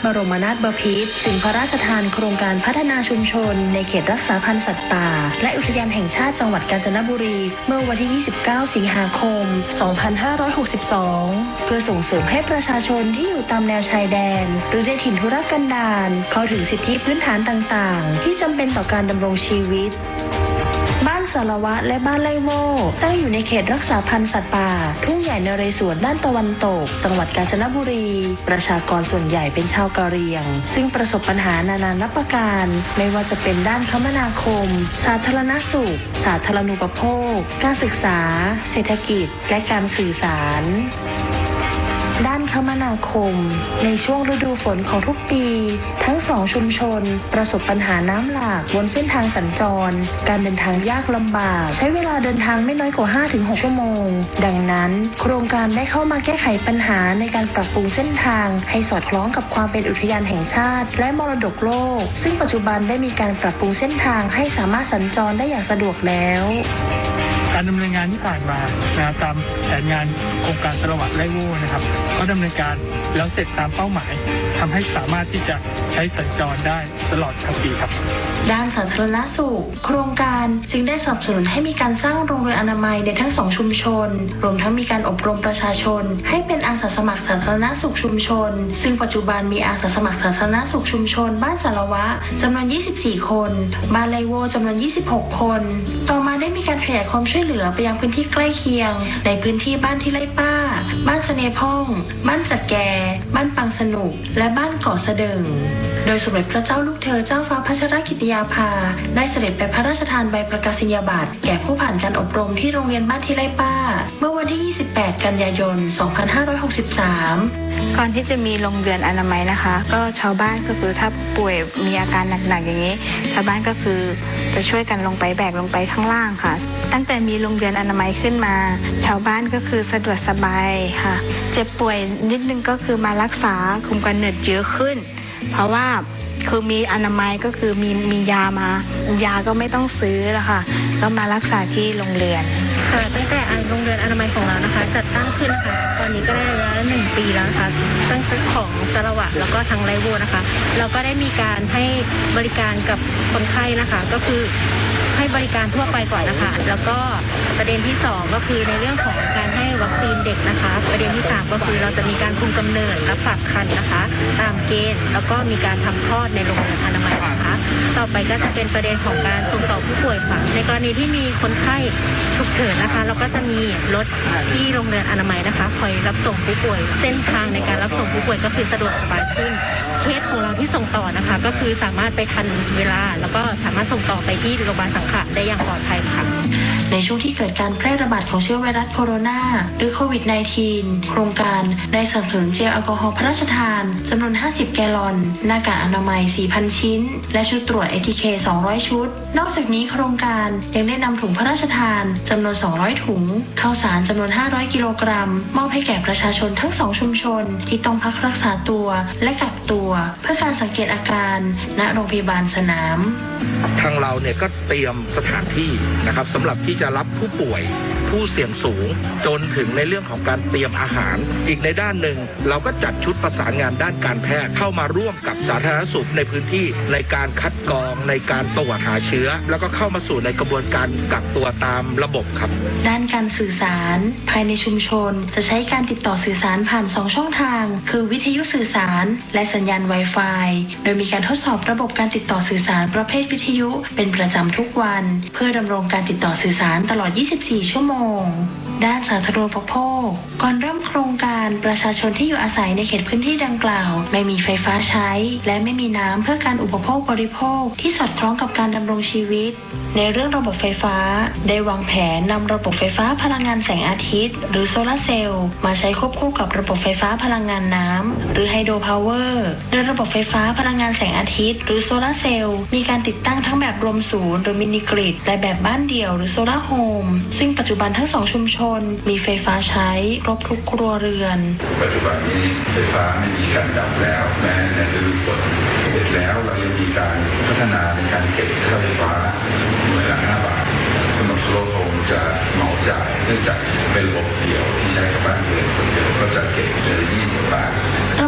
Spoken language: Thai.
บรมนาถบพิตรจึงพระราชทานโครงการพัฒนาชุมชนในเขตรักษาพันธุ์สัตว์ป่าและอุทยานแห่งชาติจังหวัดกาญจนบุรีเมื่อวันที่ 29 สิงหาคม 2562 เพื่อส่งเสริมให้ประชาชนที่อยู่ตามแนวชายแดนหรือในถิ่นทุรกันดารเข้าถึงสิทธิพื้นฐานต่างๆที่จำเป็นต่อการดำรงชีวิตบ้านสารวะและบ้านไร่โม่ตั้งอยู่ในเขตรักษาพันธุ์สัตว์ป่าทุ่งใหญ่นเรศวรด้านตะวันตกจังหวัดกาญจนบุรีประชากรส่วนใหญ่เป็นชาวกะเหรี่ยงซึ่งประสบปัญหานานานับประการไม่ว่าจะเป็นด้านคมนาคมสาธารณสุขสาธารณูปโภคการศึกษาเศรษฐกิจและการสื่อสารด้านคมนาคมในช่วงฤดูฝนของทุกปีทั้งสองชุมชนประสบปัญหาน้ำหลากบนเส้นทางสัญจรการเดินทางยากลำบากใช้เวลาเดินทางไม่น้อยกว่า 5-6 ชั่วโมงดังนั้นโครงการได้เข้ามาแก้ไขปัญหาในการปรับปรุงเส้นทางให้สอดคล้องกับความเป็นอุทยานแห่งชาติและมรดกโลกซึ่งปัจจุบันได้มีการปรับปรุงเส้นทางให้สามารถสัญจรได้อย่างสะดวกแล้วการดำเนินงานที่ผ่านมาตามแผนงานโครงการสารวัตรไร่โม่นะครับก็ดำเนินการแล้วเสร็จตามเป้าหมายทำให้สามารถที่จะใช้สัญจรได้ตลอดทั้งปีครับด้านสาธารณสุขโครงการจึงได้สนับสนุนให้มีการสร้างโรงเรือนอนามัยในทั้ง2ชุมชนรวมทั้งมีการอบรมประชาชนให้เป็นอาสาสมัครสาธารณสุขชุมชนซึ่งปัจจุบันมีอาสาสมัครสาธารณสุขชุมชนบ้านสารวะจำนวน24คนบ้านไร่โม่จำนวน26คนต่อมาได้มีการขยายความช่วยเหลือไปยังพื้นที่ใกล้เคียงในพื้นที่บ้านที่ไร่ป้าบ้านเสน่ห์พ่องบ้านจักแกบ้านปังสนุกและบ้านเกาะเสดิงโดยสมเด็จพระเจ้าลูกเธอเจ้าฟ้าพัชรกิติยาภาได้เสด็จไปพระราชทานใบประกาศนียบัตรแก่ผู้ผ่านการอบรมที่โรงเรียนบ้านที่ไร่ป้าเมื่อวันที่ 28 กันยายน 2563 ก่อนที่จะมีโรงเรือนอนามัยนะคะก็ชาวบ้านก็คือถ้าป่วยมีอาการหนักๆอย่างนี้ชาวบ้านก็คือจะช่วยกันลงไปแบกลงไปข้างล่างค่ะตั้งแต่มีโรงเรือนอนามัยขึ้นมาชาวบ้านก็คือสะดวกสบายค่ะเจ็บป่วยนิดนึงก็คือมารักษาคุมกำเนิดเยอะขึ้นเพราะว่าคือมีอนามัยก็คือมียายาก็ไม่ต้องซื้อแล้วค่ะก็มารักษาที่โรงเรือนค่ะตั้งแต่โรงเรือนอนามัยของเรานะคะจัดตั้งขึ้นค่ะตอนนี้ก็ได้ระยะ1 ปีแล้วนะคะตั้งแต่ของสารวัตรแล้วก็ทางไร่โม่นะคะเราก็ได้มีการให้บริการกับคนไข้นะคะก็คือให้บริการทั่วไปก่อนนะคะแล้วก็ประเด็นที่2ก็คือในเรื่องของการให้วัคซีนเด็กนะคะประเด็นที่3ก็คือเราจะมีการคุมกำเนิดและฝากครรภ์นะคะตามเกณฑ์แล้วก็มีการทำคลอดในโรงเรียนอนามัยนะคะต่อไปก็จะเป็นประเด็นของการส่งต่อผู้ป่วยค่ะในกรณีที่มีคนไข้ฉุกเฉินนะคะเราก็จะมีรถที่โรงเรียนอนามัยนะคะคอยรับส่งผู้ป่วยเส้นทางในการรับส่งผู้ป่วยก็คือสะดวกสบายขึ้นเคสของเราที่ส่งต่อนะคะก็คือสามารถไปทันเวลาแล้วก็สามารถส่งต่อไปที่โรงพยาบาลสังขะได้อย่างปลอดภัยค่ะในช่วงที่เกิดการแพร่ระบาดของเชื้อไวรัสโคโรนาหรือโควิด -19 โครงการได้สนับสนุนเจลแอลกอฮอล์พระราชทานจำนวน50 แกลลอนหน้ากากอนามัย 4,000 ชิ้นและชุดตรวจ ATK 200 ชุดนอกจากนี้โครงการยังได้นำถุงพระราชทานจำนวน200 ถุงข้าวสารจำนวน500 กิโลกรัมมอบให้แก่ประชาชนทั้ง2ชุมชนที่ต้องพักรักษาตัวและกักตัวเพื่อการสังเกตอาการณโรงพยาบาลสนามทางเราเนี่ยก็เตรียมสถานที่นะครับสำหรับที่จะรับผู้ป่วยผู้เสี่ยงสูงจนถึงในเรื่องของการเตรียมอาหารอีกในด้านหนึ่งเราก็จัดชุดประสานงานด้านการแพทย์เข้ามาร่วมกับสาธารณสุขในพื้นที่ในการคัดกรองในการตรวจหาเชื้อแล้วก็เข้ามาสู่ในกระบวนการกักตัวตามระบบครับด้านการสื่อสารภายในชุมชนจะใช้การติดต่อสื่อสารผ่าน2ช่องทางคือวิทยุสื่อสารและสัญญาณ Wi-Fi โดยมีการทดสอบระบบการติดต่อสื่อสารประเภทวิทยุเป็นประจำทุกวันเพื่อดำรงการติดต่อสื่อสารตลอด24 ชั่วโมงด้านสาธารณูปโภคก่อนเริ่มโครงการประชาชนที่อยู่อาศัยในเขตพื้นที่ดังกล่าวไม่มีไฟฟ้าใช้และไม่มีน้ำเพื่อการอุปโภคบริโภคที่สอดคล้องกับการดำรงชีวิตในเรื่องระบบไฟฟ้าได้วางแผนนำระบบไฟฟ้าพลังงานแสงอาทิตย์หรือโซลาร์เซลล์มาใช้ควบคู่กับระบบไฟฟ้าพลังงานน้ำหรือไฮโดรพาวเวอร์โดยระบบไฟฟ้าพลังงานแสงอาทิตย์หรือโซลาร์เซลล์มีการติดตั้งทั้งแบบรวมศูนย์หรือมินิกริดและแบบบ้านเดี่ยวหรือโซลาร์โฮมซึ่งปัจจุบันทั้ง2ชุมชนมีไฟฟ้าใช้ครบทุกครัวเรือนปัจจุบันนี้ไฟฟ้าไม่มีการดับแล้วแม้ในฤดูฝนเสร็จแล้วเรายังมีการพัฒนาในการเก็บค่าไฟฟ้าหน่วยละ5 บาทสำหรับโซลาร์โฮมจะเหมาจ่ายเนื่องจากเป็นระบบเดี่ยวที่ใช้กับบ้านเรือนคนเดียวก็จะเก็บเดือนละ20 บาทเรา